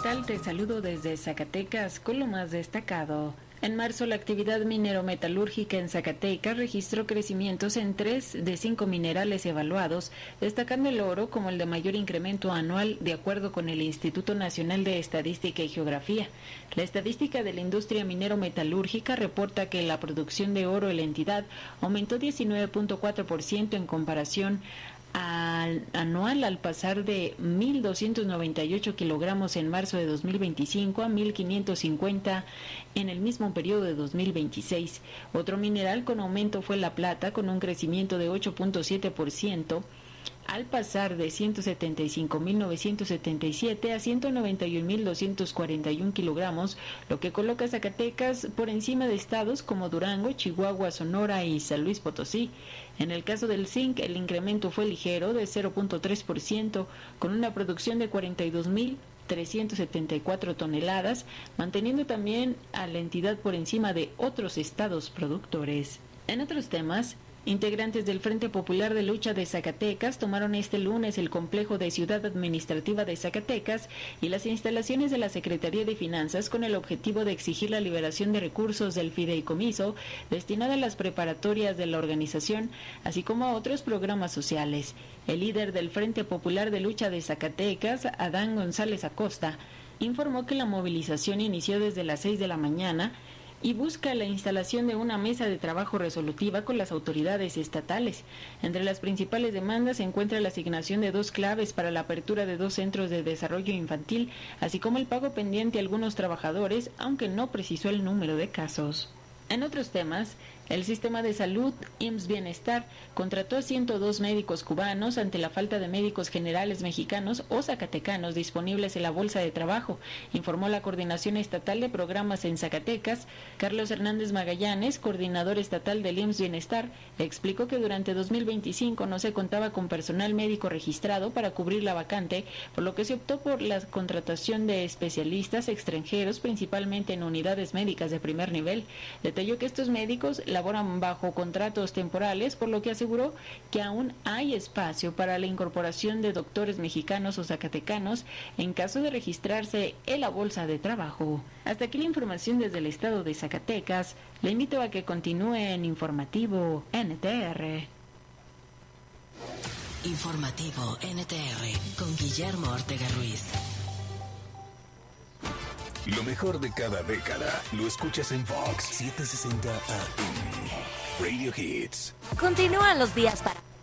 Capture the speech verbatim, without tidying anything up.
tal? Te saludo desde Zacatecas con lo más destacado. En marzo, la actividad minero-metalúrgica en Zacatecas registró crecimientos en tres de cinco minerales evaluados, destacando el oro como el de mayor incremento anual, de acuerdo con el Instituto Nacional de Estadística y Geografía. La estadística de la industria minero-metalúrgica reporta que la producción de oro en la entidad aumentó diecinueve punto cuatro por ciento en comparación Al, anual al pasar de mil doscientos noventa y ocho kilogramos en marzo de dos mil veinticinco a mil quinientos cincuenta en el mismo periodo de dos mil veintiséis. Otro mineral con aumento fue la plata, con un crecimiento de ocho punto siete por ciento al pasar de ciento setenta y cinco mil novecientos setenta y siete a ciento noventa y un mil doscientos cuarenta y un kilogramos, lo que coloca a Zacatecas por encima de estados como Durango, Chihuahua, Sonora y San Luis Potosí. En el caso del zinc, el incremento fue ligero, de cero punto tres por ciento, con una producción de cuarenta y dos mil trescientos setenta y cuatro toneladas, manteniendo también a la entidad por encima de otros estados productores. En otros temas, integrantes del Frente Popular de Lucha de Zacatecas tomaron este lunes el complejo de Ciudad Administrativa de Zacatecas y las instalaciones de la Secretaría de Finanzas con el objetivo de exigir la liberación de recursos del fideicomiso destinado a las preparatorias de la organización, así como a otros programas sociales. El líder del Frente Popular de Lucha de Zacatecas, Adán González Acosta, informó que la movilización inició desde las seis de la mañana y busca la instalación de una mesa de trabajo resolutiva con las autoridades estatales. Entre las principales demandas se encuentra la asignación de dos claves para la apertura de dos centros de desarrollo infantil, así como el pago pendiente a algunos trabajadores, aunque no precisó el número de casos. En otros temas, el sistema de salud I M S S Bienestar contrató a ciento dos médicos cubanos ante la falta de médicos generales mexicanos o zacatecanos disponibles en la bolsa de trabajo, informó la Coordinación Estatal de Programas en Zacatecas. Carlos Hernández Magallanes, coordinador estatal del I M S S Bienestar, explicó que durante dos mil veinticinco no se contaba con personal médico registrado para cubrir la vacante, por lo que se optó por la contratación de especialistas extranjeros, principalmente en unidades médicas de primer nivel. Detalló que estos médicos laboran bajo contratos temporales, por lo que aseguró que aún hay espacio para la incorporación de doctores mexicanos o zacatecanos en caso de registrarse en la bolsa de trabajo. Hasta aquí la información desde el estado de Zacatecas. Le invito a que continúe en Informativo N T R. Informativo N T R con Guillermo Ortega Ruiz. Lo mejor de cada década lo escuchas en Fox setecientos sesenta A M. Radio Hits. Continúan los días para